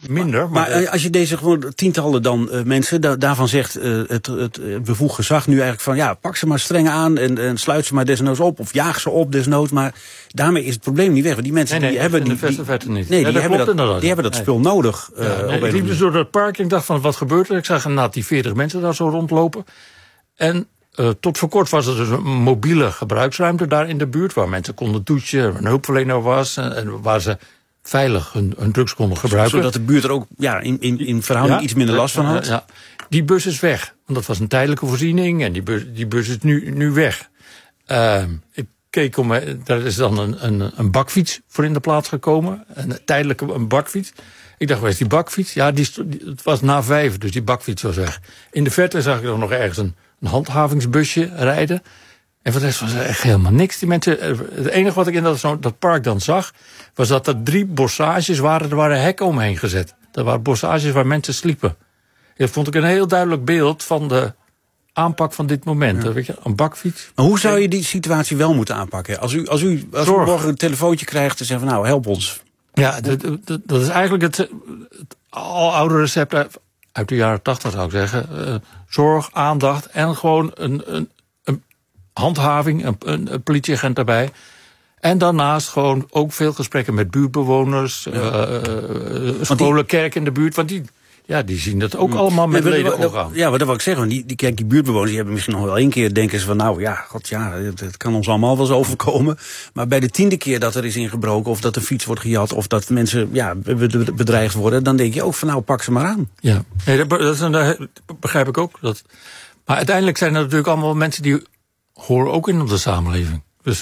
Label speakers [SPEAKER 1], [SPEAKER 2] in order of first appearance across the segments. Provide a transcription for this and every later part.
[SPEAKER 1] minder.
[SPEAKER 2] Maar als je deze gewoon tientallen dan mensen, daarvan zegt het bevoegd gezag nu eigenlijk van ja, pak ze maar streng aan en sluit ze maar desnoods op of jaag ze op desnoods. Maar daarmee is het probleem niet weg. Want die mensen die hebben
[SPEAKER 1] die niet.
[SPEAKER 2] Nee, die hebben dat spul nodig.
[SPEAKER 1] Ik liep dus door dat park en ik dacht van wat gebeurt er? Ik zag inderdaad die 40 mensen daar zo rondlopen. En tot voor kort was er dus een mobiele gebruiksruimte daar in de buurt, waar mensen konden douchen, een hulpverlener was en waar ze veilig hun drugs konden gebruiken.
[SPEAKER 2] Zodat de buurt er ook in verhouding iets minder last van had.
[SPEAKER 1] Ja. Die bus is weg, want dat was een tijdelijke voorziening en die bus is nu weg. Ik keek daar is dan een bakfiets voor in de plaats gekomen, een tijdelijke bakfiets. Ik dacht, waar is die bakfiets? Ja, het was na 5, dus die bakfiets was weg. In de verte zag ik er nog ergens een handhavingsbusje rijden. En voor de rest was er echt helemaal niks. Die mensen, het enige wat ik in dat park dan zag, was dat er 3 bossages waren. Er waren hekken omheen gezet. Er waren bossages waar mensen sliepen. Dat vond ik een heel duidelijk beeld van de aanpak van dit moment. Ja. Weet je, een bakfiets.
[SPEAKER 2] Maar hoe zou je die situatie wel moeten aanpakken? Als u morgen een telefoontje krijgt en zegt van nou, help ons.
[SPEAKER 1] Ja, dat is eigenlijk het al oude recept uit de jaren 80 zou ik zeggen. Zorg, aandacht en gewoon een handhaving, een politieagent daarbij. En daarnaast gewoon ook veel gesprekken met buurtbewoners, scholen, kerk in de buurt. Want die zien dat ook allemaal met leden omgaan.
[SPEAKER 2] Ja, maar dat wil ik zeggen. Die buurtbewoners die hebben misschien nog wel 1 keer denken ze van nou ja, het kan ons allemaal wel eens overkomen. Maar bij de 10e keer dat er is ingebroken of dat een fiets wordt gejat of dat mensen bedreigd worden, dan denk je ook van nou, pak ze maar aan.
[SPEAKER 1] Ja, nee, dat begrijp ik ook. Maar uiteindelijk zijn er natuurlijk allemaal mensen die horen ook in onze samenleving. Dus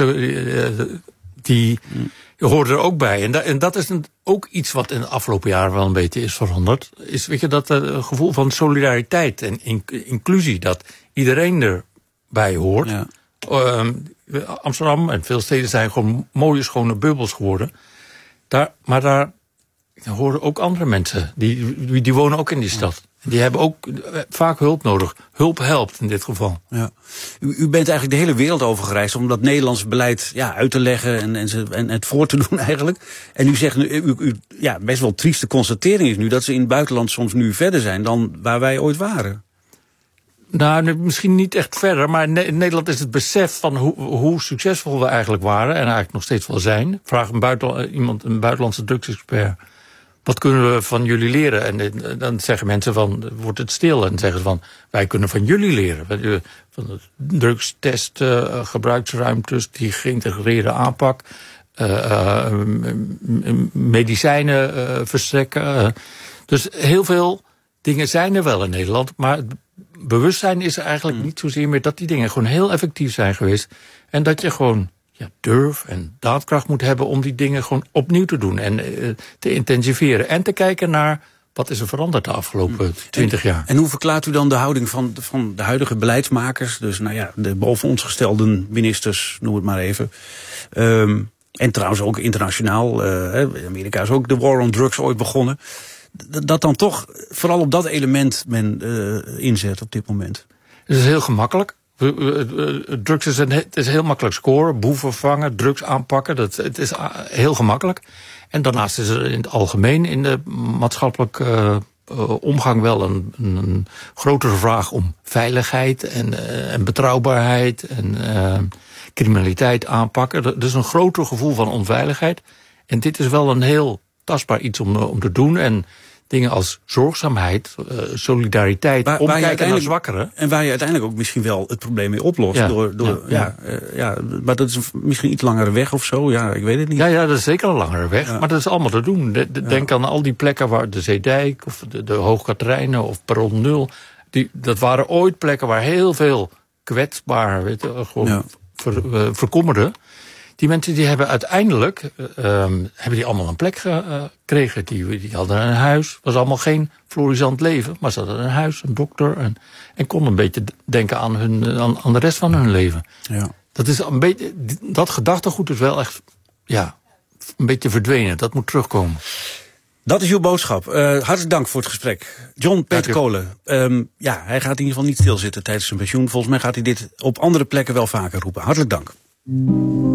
[SPEAKER 1] die horen er ook bij. En dat is ook iets wat in de afgelopen jaren wel een beetje is veranderd. Is, weet je, dat gevoel van solidariteit en inclusie, dat iedereen erbij hoort. Ja. Amsterdam en veel steden zijn gewoon mooie, schone bubbels geworden. Maar daar horen ook andere mensen. Die wonen ook in die stad. Die hebben ook vaak hulp nodig. Hulp helpt in dit geval.
[SPEAKER 2] Ja. U bent eigenlijk de hele wereld over gereisd om dat Nederlands beleid uit te leggen en het voor te doen eigenlijk. En u zegt, best wel trieste constatering is nu dat ze in het buitenland soms nu verder zijn dan waar wij ooit waren.
[SPEAKER 1] Nou, misschien niet echt verder, maar in Nederland is het besef van hoe succesvol we eigenlijk waren en eigenlijk nog steeds wel zijn. Vraag een buitenlandse drugsexpert. Wat kunnen we van jullie leren? En dan zeggen mensen van, wordt het stil? En dan zeggen ze van, wij kunnen van jullie leren. Van de drugstest, gebruiksruimtes, die geïntegreerde aanpak, medicijnen verstrekken. Dus heel veel dingen zijn er wel in Nederland, maar het bewustzijn is er eigenlijk niet zozeer meer dat die dingen gewoon heel effectief zijn geweest. En dat je gewoon durf en daadkracht moet hebben om die dingen gewoon opnieuw te doen en te intensiveren. En te kijken naar wat is er veranderd de afgelopen 20 jaar.
[SPEAKER 2] En hoe verklaart u dan de houding van de huidige beleidsmakers? Dus de boven ons gestelde ministers, noem het maar even. En trouwens ook internationaal. Amerika is ook de war on drugs ooit begonnen. Dat dan toch vooral op dat element men inzet op dit moment.
[SPEAKER 1] Het is heel gemakkelijk. Drugs het is heel makkelijk scoren, boeven vangen, drugs aanpakken. Het is heel gemakkelijk. En daarnaast is er in het algemeen in de maatschappelijke omgang wel een grotere vraag om veiligheid en betrouwbaarheid en criminaliteit aanpakken. Er is een groter gevoel van onveiligheid. En dit is wel een heel tastbaar iets om te doen. En dingen als zorgzaamheid, solidariteit, omkijken naar zwakkeren.
[SPEAKER 2] En waar je uiteindelijk ook misschien wel het probleem mee oplost. Maar dat is misschien iets langere weg of zo, ik weet het niet.
[SPEAKER 1] Ja, dat is zeker een langere weg, maar dat is allemaal te doen. Denk aan al die plekken waar de Zeedijk of de Hoogkaterijnen of Perron 0... dat waren ooit plekken waar heel veel kwetsbaar, verkommerden. Die mensen die hebben uiteindelijk allemaal een plek gekregen. Die hadden een huis. Was allemaal geen florisant leven. Maar ze hadden een huis, een dokter. En konden een beetje denken aan de rest van hun leven. Ja. Dat is een beetje, dat gedachtegoed is wel echt een beetje verdwenen. Dat moet terugkomen.
[SPEAKER 2] Dat is uw boodschap. Hartelijk dank voor het gesprek. John Peter Kolen. Hij gaat in ieder geval niet stilzitten tijdens zijn pensioen. Volgens mij gaat hij dit op andere plekken wel vaker roepen. Hartelijk dank.